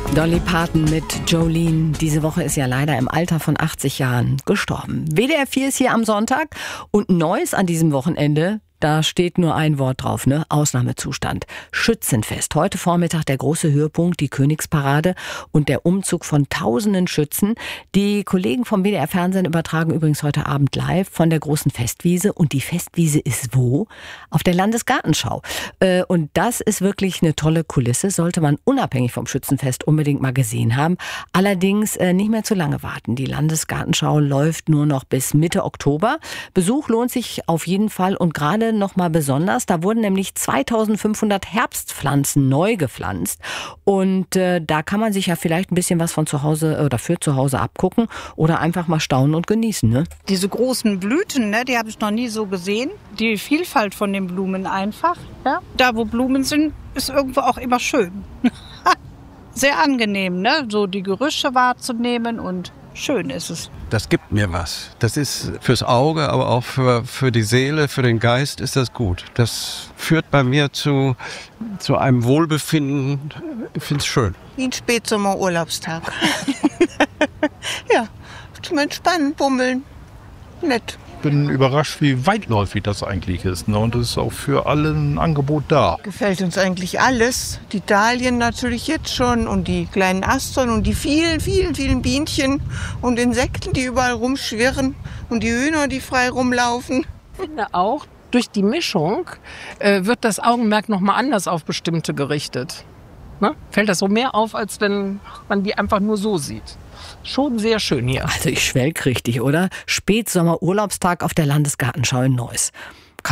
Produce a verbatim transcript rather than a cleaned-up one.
Dolly Parton mit Jolene. Diese Woche ist ja leider im Alter von achtzig Jahren gestorben. W D R vier ist hier am Sonntag und Neues an diesem Wochenende. Da steht nur ein Wort drauf, ne? Ausnahmezustand. Schützenfest. Heute Vormittag der große Höhepunkt, die Königsparade und der Umzug von tausenden Schützen. Die Kollegen vom W D R Fernsehen übertragen übrigens heute Abend live von der großen Festwiese. Und die Festwiese ist wo? Auf der Landesgartenschau. Und das ist wirklich eine tolle Kulisse. Sollte man unabhängig vom Schützenfest unbedingt mal gesehen haben. Allerdings nicht mehr zu lange warten. Die Landesgartenschau läuft nur noch bis Mitte Oktober. Besuch lohnt sich auf jeden Fall und gerade noch mal besonders. Da wurden nämlich zweitausendfünfhundert Herbstpflanzen neu gepflanzt und äh, da kann man sich ja vielleicht ein bisschen was von zu Hause oder für zu Hause abgucken oder einfach mal staunen und genießen, ne? Diese großen Blüten, ne, die habe ich noch nie so gesehen. Die Vielfalt von den Blumen einfach. Ja? Da, wo Blumen sind, ist irgendwo auch immer schön. Sehr angenehm, ne? So die Gerüche wahrzunehmen und schön ist es. Das gibt mir was. Das ist fürs Auge, aber auch für, für die Seele, für den Geist ist das gut. Das führt bei mir zu, zu einem Wohlbefinden. Ich finde es schön. Wie ein Spätsommerurlaubstag. Ja, zum Entspannen, bummeln. Nett. Ich bin überrascht, wie weitläufig das eigentlich ist. Ne? Und es ist auch für alle ein Angebot da. Gefällt uns eigentlich alles. Die Dahlien natürlich jetzt schon und die kleinen Astern und die vielen, vielen, vielen Bienchen und Insekten, die überall rumschwirren und die Hühner, die frei rumlaufen. Ich finde auch, durch die Mischung äh, wird das Augenmerk noch mal anders auf bestimmte gerichtet. Ne? Fällt das so mehr auf, als wenn man die einfach nur so sieht. Schon sehr schön hier. Also ich schwelg richtig, oder? Spätsommer-Urlaubstag auf der Landesgartenschau in Neuss.